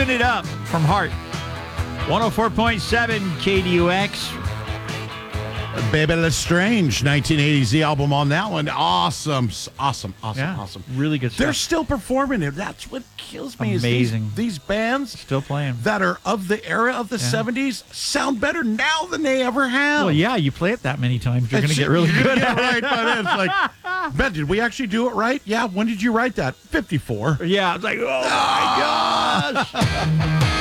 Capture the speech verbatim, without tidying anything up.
Living It Up from Heart. one oh four point seven K D U X. Baby Lestrange, nineteen eighties, the album on that one. Awesome, awesome, awesome, Yeah, awesome. really good stuff. They're still performing it. That's what kills me. Amazing. Is these, these bands Still playing. that are of the era of the Yeah. seventies sound better now than they ever have. Well, yeah, you play it that many times, you're going to It's- get really you good get at right, but it's like, Ben, did we actually do it right? Yeah, when did you write that? fifty-four. it. Yeah, it's like, oh, my gosh.